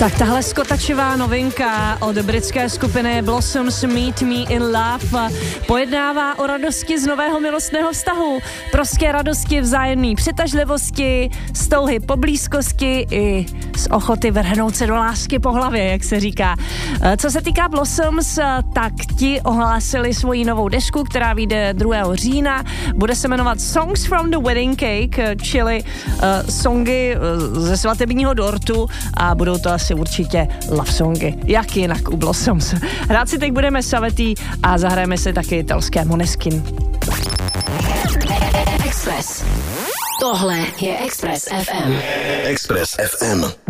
Tak tahle skotačivá novinka od britské skupiny Blossoms Meet Me in Love pojednává o radosti z nového milostného vztahu, prostě radosti vzájemné přitažlivosti, z touhy po blízkosti i z ochoty vrhnout se do lásky po hlavě, jak se říká. Co se týká Blossoms, tak ti ohlásili svoji novou desku, která vyjde 2. října. Bude se jmenovat Songs from the Wedding Cake, čili songy ze svatebního dortu a budou to asi určitě love songy. Jak jinak u Blossoms. Hrát si teď budeme Savetý a zahrajeme si taky italské Måneskin. Express. Tohle je Express FM. Express FM.